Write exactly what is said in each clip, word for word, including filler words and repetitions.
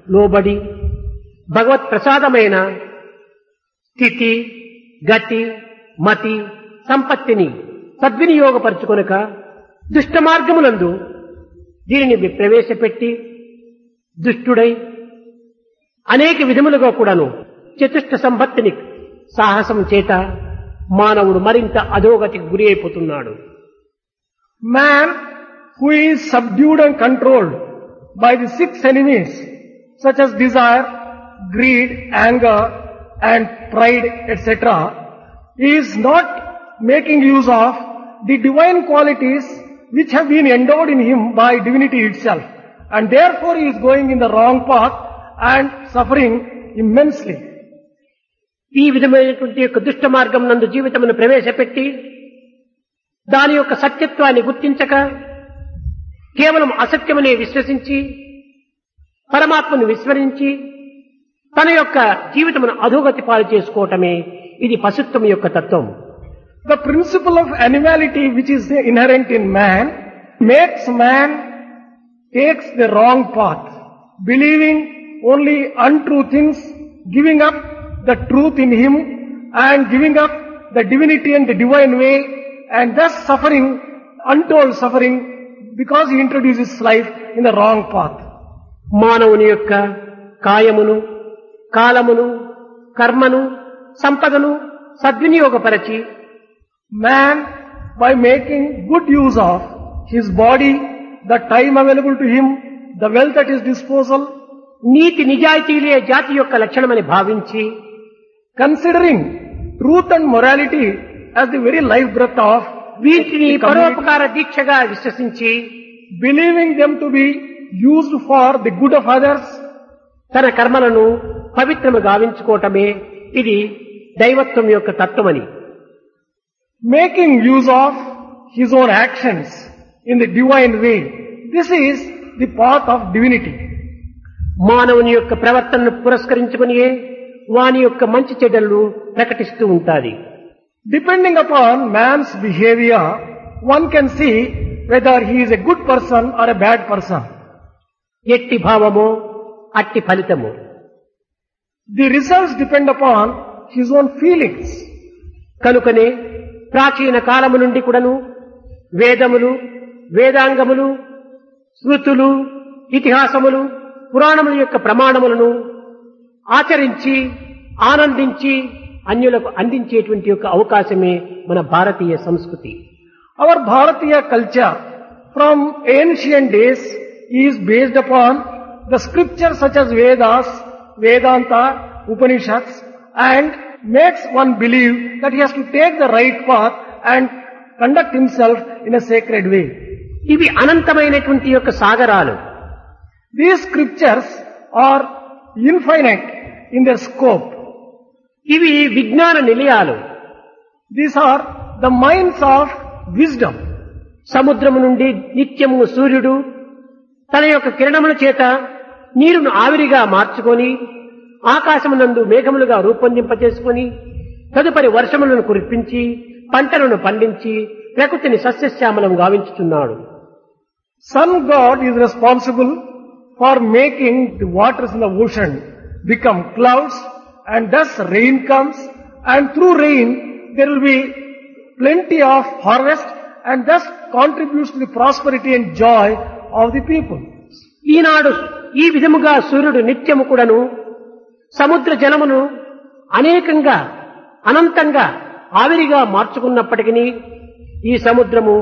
లోబడి భగవత్ ప్రసాదమైన స్థితి, గతి, మతి, సంపత్తిని సద్వినియోగపరచుకొనక దుష్ట మార్గములందు దీనిని ప్రవేశపెట్టి దుష్టుడై అనేక విధములుగా కూడాను చతుష్ట సంపత్తిని సాహసం చేత మానవుడు మరింత అధోగతికి గురి అయిపోతున్నాడు. Man who is subdued and controlled by the six enemies such as desire, greed, anger and pride, et cetera is not making use of the divine qualities which have been endowed in him by divinity itself, and therefore he is going in the wrong path and suffering immensely. ఈ విధమైనటువంటి యొక్క దుష్ట మార్గం నందు జీవితమును ప్రవేశపెట్టి దాని యొక్క సత్యత్వాన్ని గుర్తించక కేవలం అసత్యమనే విశ్వసించి పరమాత్మను విస్మరించి తన యొక్క జీవితమును అధోగతి పాలు చేసుకోవటమే ఇది పశుత్వం యొక్క తత్వం. The principle of animality which is inherent in man makes man takes the wrong path, believing only untrue things, giving up the truth in him and giving up the divinity and the divine way, and thus suffering untold suffering because he introduces life in the wrong path. మానవుని యొక్క కాయమును, కాలమును, కర్మను, సంపదను సద్వినియోగపరచి man, by making good use of his body, the time available to him, the wealth at his disposal, నీతి నిజాయితీలే జాతి యొక్క లక్షణమని భావించి considering truth and morality as the very life breath of వీటిని పరోపకార దీక్షగా విశ్వసించి believing them to be used for the good of others, తన కర్మలను పవిత్రము గావించుకోవటమే ఇది దైవత్వం యొక్క తత్వమని, making use of his own actions in the divine way, this is the path of divinity. మానవుని యొక్క ప్రవర్తనను పురస్కరించుకునియే వాని యొక్క మంచి చెడ్డలు ప్రకటిస్తూ ఉంటాది. Depending upon man's behavior, one can see whether he is a good person or a bad person. ఎట్టి భావమో అట్టి ఫలితము. The results depend upon his own feelings. కనుకనే ప్రాచీన కాలము నుండి కూడాను వేదములు, వేదాంగములు, స్మృతులు, ఇతిహాసములు, పురాణముల యొక్క ప్రమాణములను ఆచరించి ఆనందించి అన్యులకు అందించేటువంటి యొక్క అవకాశమే మన భారతీయ సంస్కృతి. Our Bharatiya culture from ancient days is based upon the scriptures such as Vedas, Vedanta, Upanishads, and makes one believe that he has to take the right path and conduct himself in a sacred way. ఇవి అనంతమైనటువంటి యొక్క సాగరాలు. These scriptures are infinite in their scope. ఇవి విజ్ఞాన నిలయాలు. These are the minds of wisdom. సముద్రము నుండి నిత్యము సూర్యుడు తన యొక్క కిరణముల చేత నీరును ఆవిరిగా మార్చుకొని ఆకాశమునందు మేఘములుగా రూపొందింపచేసుకొని తదుపరి వర్షములను కురిపించి పంటలను పండించి ప్రకృతిని సస్యశ్యామలం గావించుచున్నాడు. Sun God is responsible for making the waters in the ocean become clouds, and thus rain comes, and through rain there will be plenty of harvest, and thus contributes to the prosperity and joy of the people. ఈనాడు ఈ విధముగా సూర్యుడు నిత్యము కూడాను సముద్ర జలమును అనేకంగా అనంతంగా ఆవిరిగా మార్చుకున్నప్పటికీ ఈ సముద్రము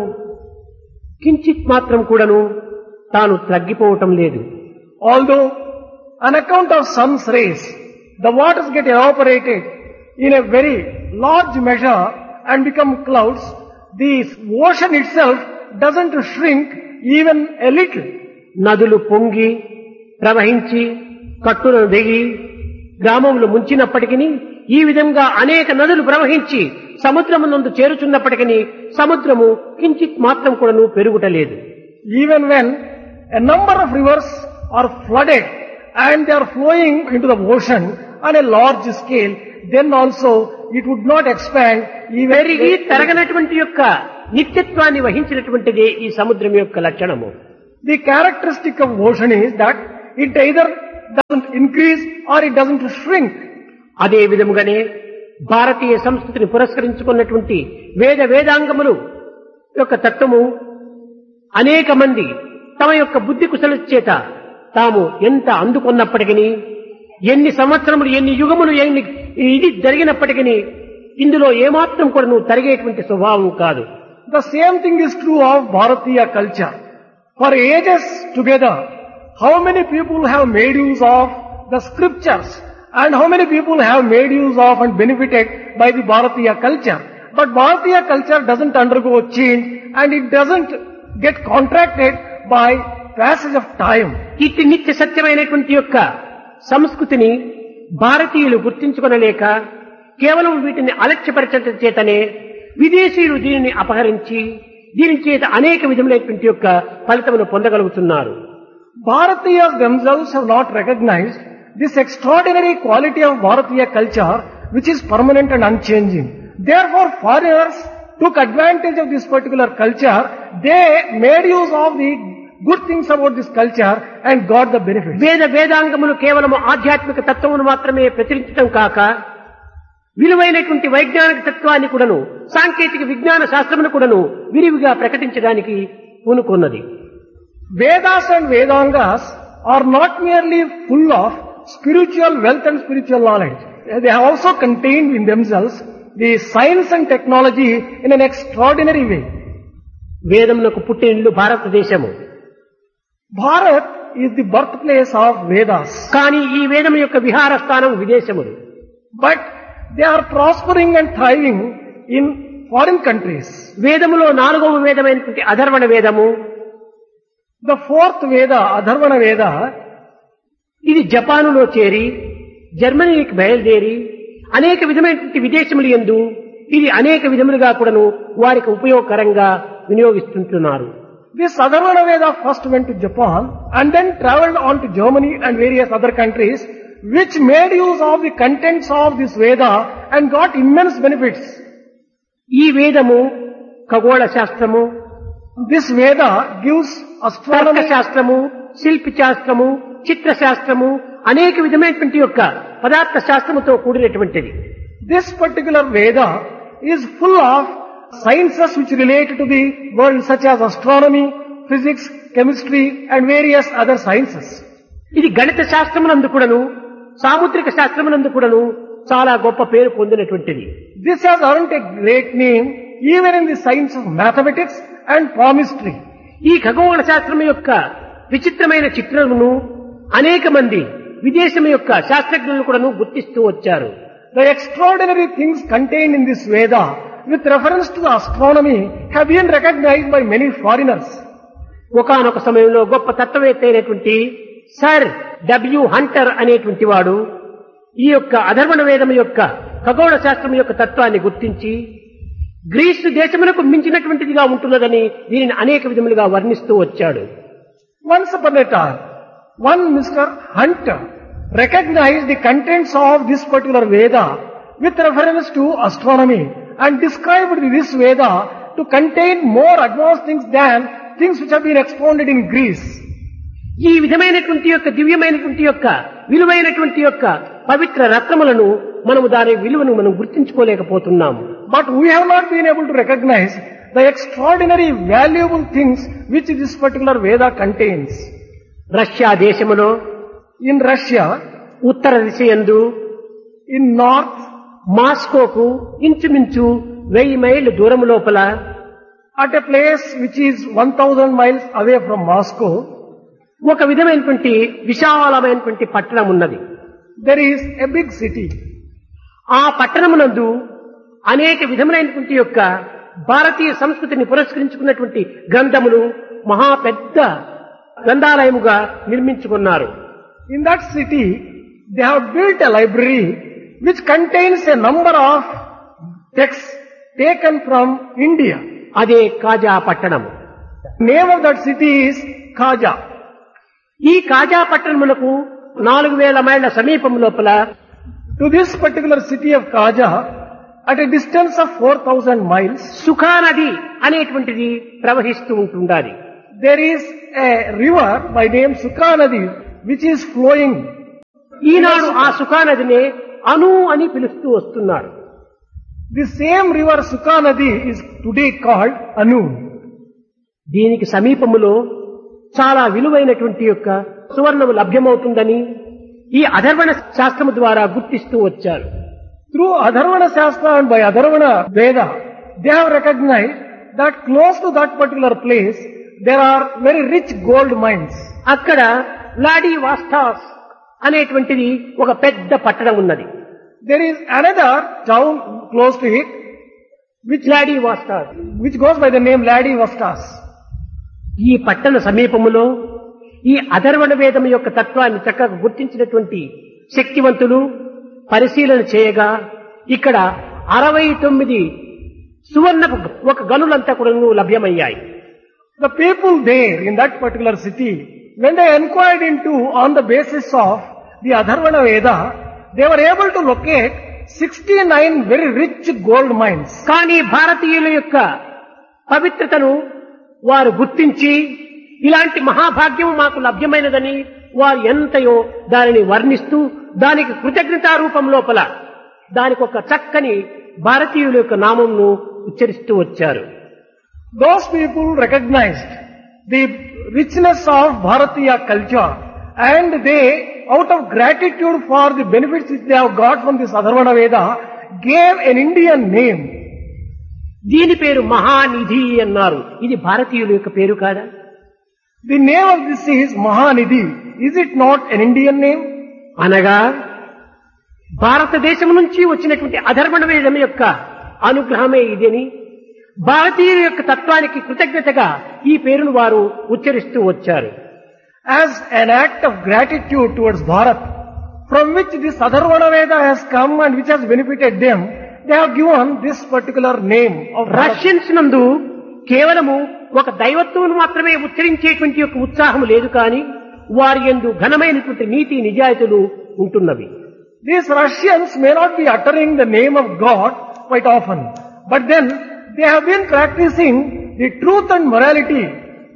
కించిత్ మాత్రం కూడాను తాను తగ్గిపోవటం లేదు. Although on account of sun's rays the waters get evaporated in a very large measure and become clouds, the ocean itself doesn't shrink even a little. నదులు పొంగి ప్రవహించి కట్టులను దిగి గ్రామములు ముంచినప్పటికీ ఈ విధంగా అనేక నదులు ప్రవహించి సముద్రమునందు చేరుచున్నప్పటికీ సముద్రము కించిత్ మాత్రం కూడాను పెరుగుటలేదు. Even when a number of rivers are flooded and they are flowing into the ocean on a large scale, then also it would not expand. పెరిగి తరగనటువంటి యొక్క నిత్యత్వాన్ని వహించినటువంటిదే ఈ సముద్రం యొక్క లక్షణము. The characteristic of ocean is that it either doesn't increase or it doesn't shrink. అదే విధముగానే భారతీయ సంస్కృతిని పురస్కరించుకున్నటువంటి వేద వేదాంగములు యొక్క తత్వము అనేక మంది తమ యొక్క బుద్ధి కుశల చేత తాము ఎంత అందుకున్నప్పటికీ, ఎన్ని సంవత్సరములు ఎన్ని యుగములు ఎన్ని ఇది జరిగినప్పటికీ ఇందులో ఏమాత్రం కూడా నువ్వు తరిగేటువంటి స్వభావం కాదు. The same thing is true of Bharatiya culture. For ages together, how many people have made use of the scriptures and how many people have made use of and benefited by the Bharatiya culture. But Bharatiya culture doesn't undergo change and it doesn't get contracted by passage of time. ఇట్టి నిత్య సత్యమైనటువంటి యొక్క సంస్కృతిని భారతీయులు గుర్తించుకొనలేక కేవలం వీటిని అలక్ష్యపరచడం చేతనే విదేశీయులు దీనిని అపహరించి దీని చేత అనేక విధములైనటువంటి యొక్క ఫలితమును పొందగలుగుతున్నారు. Bharatiyas themselves have not recognized this extraordinary quality of Bharatiya culture which is permanent and unchanging. Therefore foreigners took advantage of this particular culture. They made use of the good things about this culture and got the benefit. వేద వేదాంగములు కేవలం ఆధ్యాత్మిక తత్వమును మాత్రమే ప్రచురించడం కాక విలువైనటువంటి వైజ్ఞానిక తత్వాన్ని కూడాను సాంకేతిక విజ్ఞాన శాస్త్రమును కూడాను విరివిగా ప్రకటించడానికి పూనుకున్నది. Vedas and Vedangas are not merely full of spiritual wealth and spiritual knowledge. They have also contained in themselves the science and technology in an extraordinary way. వేదమునకు పుట్టినిల్లు భారతదేశము. Bharat is the birthplace of Vedas. కానీ ఈ వేదము యొక్క విహార స్థానం విదేశములు. But they are prospering and thriving in foreign countries. వేదములో నాలుగవ వేదమైనటువంటి అధర్వణ వేదము, The fourth Veda, Adharvana Veda, ఇది జపానులో చేరి జర్మనీకి బయలుదేరి అనేక విధమైనటువంటి విదేశములు యందు ఇది అనేక విధములుగా కూడాను వారికి ఉపయోగకరంగా వినియోగిస్తుంటున్నారు. This Adharvana Veda first went to Japan and then travelled on to Germany and various other countries which made use of the contents of this Veda and got immense benefits. ఈ వేదము ఖగోళ శాస్త్రము, This Veda gives తర్క astronomy, శాస్త్రము, శిల్ప శాస్త్రము, చిత్ర శాస్త్రము, అనేక విధమైనటువంటి యొక్క పదార్థ శాస్త్రముతో కూడినటువంటిది. this particular Veda is full of sciences which relate to the world such as astronomy, physics, chemistry and various other sciences. ఇది గణిత శాస్త్రమునందు కూడాను సాముద్రిక శాస్త్రమునందు కూడాను చాలా గొప్ప పేరు పొందినటువంటిది. This has earned a great name even in the science of mathematics and palmistry. ఈ ఖగోళ శాస్త్రం యొక్క విచిత్రమైన చిత్రమును అనేక మంది విదేశం యొక్క శాస్త్రజ్ఞులు కూడాను గుర్తిస్తూ వచ్చారు. The extraordinary things contained in this Veda with reference to the astronomy have been recognized by many foreigners. ఒకానొక సమయంలో గొప్ప తత్వవేత్త అయినటువంటి సర్ డబ్ల్యూ హంటర్ అనేటువంటి వాడు ఈ యొక్క అధర్వణ వేదం యొక్క ఖగోళ శాస్త్రం యొక్క తత్వాన్ని గుర్తించి గ్రీసు దేశమునకు మించినటువంటిదిగా ఉంటున్నదని దీనిని అనేక విధములుగా వర్ణిస్తూ వచ్చాడు. Once upon a time, one Mister Hunter recognized the contents of this particular Veda with reference to astronomy and described this Veda to contain more advanced things than things which have been expounded in Greece. ఈ విధమైనటువంటి యొక్క దివ్యమైనటువంటి యొక్క విలువైనటువంటి యొక్క పవిత్ర రత్నములను మనము దాని విలువను మనం గుర్తించుకోలేకపోతున్నాము. But we have not been able to recognize the extraordinary valuable things which this particular Veda contains. Russia దేశములో In Russia, Uttara దిశయందు in north, మాస్కోకు ఇంచుమించు వెయ్యి మైళ్ళు దూరం లోపల at a place which is one thousand miles away from Moscow, ఒక విధమైనటువంటి విశాలమైనటువంటి పట్టణం ఉన్నది. there is a big city. ఆ పట్టణమునందు అనేక విధములైనటువంటి యొక్క భారతీయ సంస్కృతిని పురస్కరించుకున్నటువంటి గ్రంథములు మహా పెద్ద గ్రంథాలయముగా నిర్మించుకున్నారు. In that city, they have built a library which contains a number of texts taken from India. అదే కాజా పట్టణం. Name of that city is Khaja. ఈ కాజా పట్టణములకు నాలుగు వేల మైళ్ళ సమీపం లోపల To this particular city of Khaja, at a distance of four thousand miles, సుఖా నది అనేటువంటిది ప్రవహిస్తూ ఉంటుండాలి. there is a river by name Sukha Nadi which is flowing. ఈనాడు ఆ సుఖానదినే అను అని పిలుస్తూ వస్తున్నారు. The same river Sukha Nadi is today called Anu. దీనికి సమీపములో చాలా విలువైనటువంటి యొక్క సువర్ణము లభ్యమవుతుందని ఈ అధర్వణ శాస్త్రము ద్వారా గుర్తిస్తూ వచ్చారు. Through Adharvana Shastra and by Adharvana Veda, they have recognized that close to that particular place there are very rich gold mines. అక్కడ లాడీ వాస్టాస్ అనేటువంటిది ఒక పెద్ద పట్టణం ఉన్నది. There is another town close to it which లాడీ వాస్టాస్ which goes by the name Ladi Vastas. ఈ పట్టణ సమీపములో ఈ అధర్వణ వేదం యొక్క తత్వాన్ని చక్కగా గుర్తించినటువంటి శక్తివంతులు పరిశీలన చేయగా ఇక్కడ అరవై తొమ్మిది సువర్ణ ఒక గనులంతా కూడా లభ్యమయ్యాయి. The people there in that particular city, when they inquired into on the basis of the Adharvana Veda, they were able to locate sixty-nine very rich gold mines. కానీ భారతీయుల యొక్క పవిత్రతను వారు గుర్తించి ఇలాంటి మహాభాగ్యం మాకు లభ్యమైనదని వారు ఎంతయో దానిని వర్ణిస్తూ దానికి కృతజ్ఞతా రూపం లోపల దానికి ఒక చక్కని భారతీయుల యొక్క నామంను ఉచ్చరిస్తూ వచ్చారు. Those people recognized the richness of Bharatiya culture and they, out of gratitude for the benefits which they have got from this Adharvana Veda, gave an Indian name. దీని పేరు మహానిధి అన్నారు. ఇది భారతీయుల యొక్క పేరు కాదా? The name of this is Mahanidhi. Is it not an Indian name? అనగా భారతదేశం నుంచి వచ్చినటువంటి అధర్వణ వేదం యొక్క అనుగ్రహమే ఇదని భారతీయుల యొక్క తత్వానికి కృతజ్ఞతగా ఈ పేరును వారు ఉచ్చరిస్తూ వచ్చారు. As an act of gratitude towards Bharat, from which this Adharvana Veda has come and which has benefited them, they have given this particular name of Bharat. Russians నందు కేవలము ఒక దైవత్వం మాత్రమే ఉచ్చరించేటువంటి యొక్క ఉత్సాహం లేదు కానీ వారి యందు ఘనమైనటువంటి నీతి నిజాయితీలు ఉంటున్నవి. These Russians may not be uttering the name of God quite often, but then they have been practicing the truth and morality.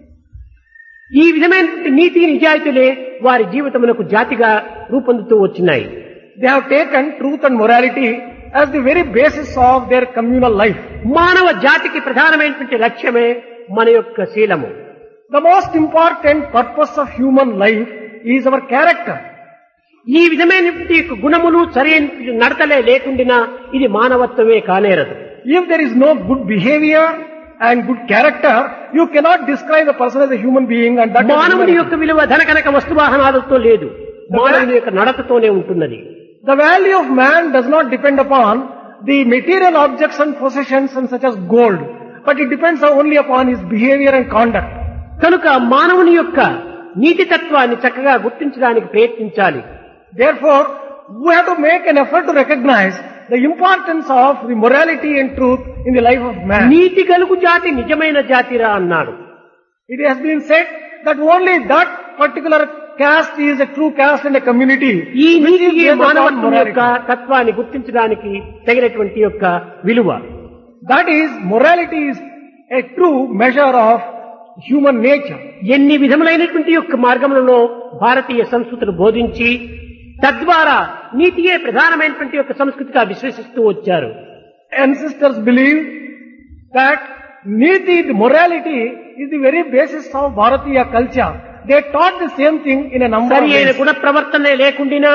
ఈ విధమైనటువంటి నీతి నిజాయితీలే వారి జీవితమునకు జాతిగా రూపొందుతూ వచ్చినాయి. They have taken truth and morality as the very basis of their communal life. మానవ జాతికి ప్రధానమైనటువంటి లక్ష్యమే మన యొక్క శీలము. The most important purpose of human life is our character. ఈ విధమైనటువంటి గుణములు సరైన నడతలే లేకుండా ఇది మానవత్వమే కానేరదు. If there is no good behavior and good character, you cannot describe a person as a human being, and that మానవుని యొక్క విలువ ధనకనక వస్తువాహనాలతో లేదు, మానవుని యొక్క నడతతోనే ఉంటున్నది. The value of man does not depend upon the material objects and possessions and such as gold, but it depends only upon his behavior and conduct. కనుక మానవుని యొక్క నీతి తత్వాన్ని చక్కగా గుర్తించడానికి ప్రయత్నించాలి. Therefore, we have to make an effort to recognize the importance of the morality and truth in the life of man. నీతి గలుగు జాతి నిజమైన జాతిరా అన్నాడు. It has been said that only that particular caste is a true caste in a community. ఈ నీతి మానవత్వం యొక్క తత్వాన్ని గుర్తించడానికి తగినటువంటి యొక్క విలువ. That is, morality is a true measure of human nature. ఎన్ని విధములైనటువంటి యొక్క మార్గములలో భారతీయ సంస్కృతిని బోధించి తద్వారా నీతియే ప్రధానమైనటువంటి యొక్క సంస్కృతిగా విశ్వసిస్తూ వచ్చారు. Ancestors believed that Niti, the morality, is the very basis of Bharatiya culture. They taught the same thing in a number of సరి అయిన ways. గుణ ప్రవర్తనే లేకుండా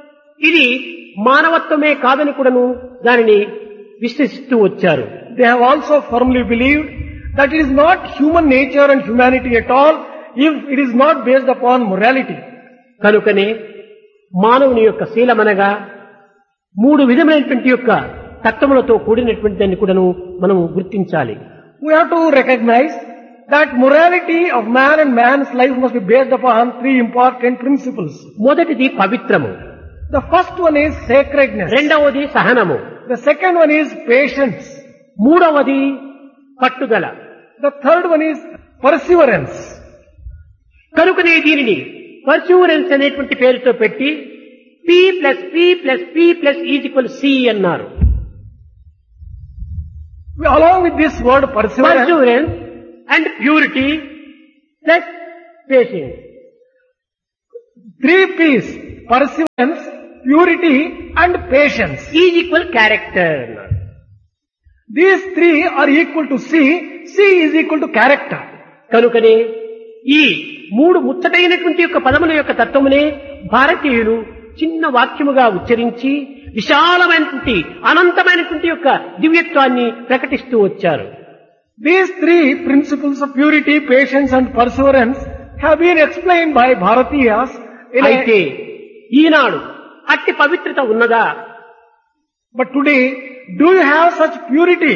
ఇది మానవత్వమే కాదని కూడాను దానిని విశ్వసిస్తూ వచ్చారు. They have also firmly believed that it is not human nature and humanity at all if it is not based upon morality. కనుకనే మానవుని యొక్క శీలమనగా మూడు విధమైనటువంటి యొక్క తత్వములతో కూడినటువంటి దాన్ని కూడాను మనం గుర్తించాలి. We have to recognize that morality of man and man's life must be based upon three important principles. మొదటిది పవిత్రము, The first one is sacredness. రెండవది సహనము, The second one is patience. మూడవది పట్టుదల. The third one is perseverance. కనుకనే దీనిని పర్సూరెన్స్ అనేటువంటి పేరుతో పెట్టి P plus P plus P plus is equal C అన్నారు. Along with this word perseverance, పర్సూరెన్స్ and purity plus patience. three P's, perseverance, purity and patience. Is equal character అన్నారు. These three are equal to C. C is equal to character. కనుకనే ఈ మూడు ముచ్చటైనటువంటి యొక్క పదముల యొక్క తత్వమునే భారతీయులు చిన్న వాక్యముగా ఉచ్చరించి విశాలమైనటువంటి అనంతమైనటువంటి యొక్క దివ్యత్వాన్ని ప్రకటిస్తూ వచ్చారు. These three principles of purity, patience and perseverance have been explained by Bharatiyas in అయితే a, ఈనాడు అట్టి పవిత్రత ఉన్నదా? but today, do you have such purity?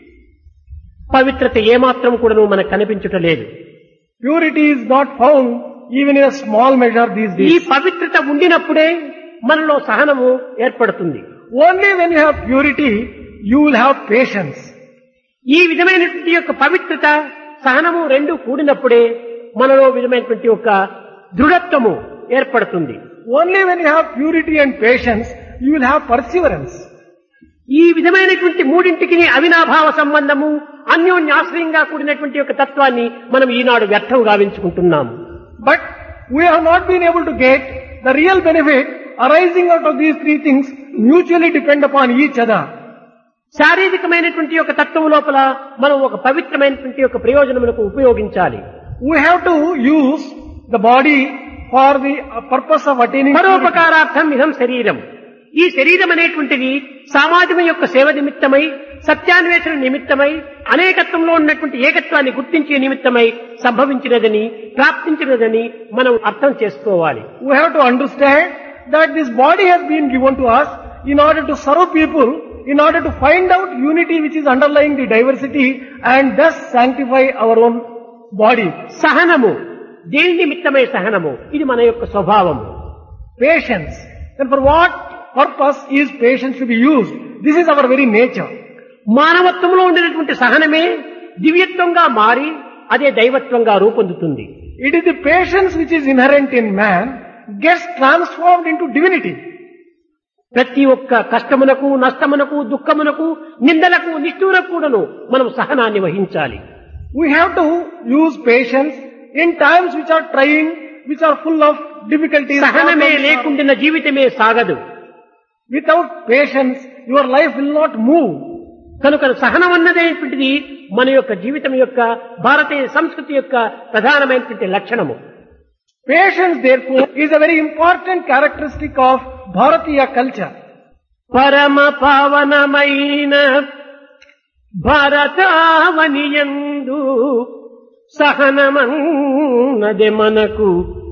పవిత్రత ఏమాత్రం కూడాను మనకు కనిపించుట లేదు. Purity is not found even in a small measure these ఈ days. పవిత్రత ఉండినప్పుడే మనలో సహనము ఏర్పడుతుంది. Only when you have purity, you will have patience. ఈ విధమైనటువంటి యొక్క పవిత్రత సహనము రెండు కూడినప్పుడే మనలో విధమైనటువంటి యొక్క దృఢత్వము ఏర్పడుతుంది. Only when you have purity and patience, you will have perseverance. ఈ విధమైనటువంటి మూడింటికి అవినాభావ సంబంధము అన్యోన్యాశ్రయంగా కూడినటువంటి యొక్క తత్వాన్ని మనం ఈనాడు వ్యర్థం గావించుకుంటున్నాము. But we have not been able to get the real benefit arising out of these three things mutually depend upon each other. శారీరకమైనటువంటి యొక్క తత్వం లోపల మనం ఒక పవిత్రమైనటువంటి యొక్క ప్రయోజనములకు ఉపయోగించాలి. We have to use the body for the purpose of attaining purity. పరోపకారార్థం ఇదం శరీరం. ఈ శరీరం అనేటువంటిది సమాజం యొక్క సేవ నిమిత్తమై, సత్యాన్వేషణ నిమిత్తమై, అనేకత్వంలో ఉన్నటువంటి ఏకత్వాన్ని గుర్తించే నిమిత్తమై సంభవించినదని, ప్రాప్తించినదని మనం అర్థం చేసుకోవాలి. We have to understand that this body has been given to us in order to serve people, in order to find out unity which is underlying the diversity and thus sanctify our own body. సహనము దేని నిమిత్తమై సహనము? ఇది మన యొక్క స్వభావము. Patience. Then for what purpose is patience to be used? This is our very nature. మానవత్వంలో ఉండినటువంటి సహనమే దివ్యత్వంగా మారి అదే దైవత్వంగా రూపొందుతుంది. It is the patience which is inherent in man gets transformed into divinity. ప్రతి ఒక్క కష్టమునకు, నష్టమునకు, దుఃఖమునకు, నిందలకు, నిష్ఠూరకు కూడాను మనం సహనాన్ని వహించాలి. We have to use patience in times which are trying, which are full of difficulties. సహనమే లేకుండా జీవితమే సాగదు. Without patience, your life will not move. కనుక సహనం అన్నదేటువంటిది మన యొక్క జీవితం యొక్క భారతీయ సంస్కృతి యొక్క ప్రధానమైనటువంటి లక్షణము. Patience, therefore, is a very important characteristic of Bharatiya culture. పరమ పావనమైన భారతావనియందు సహనమన్నది మనకు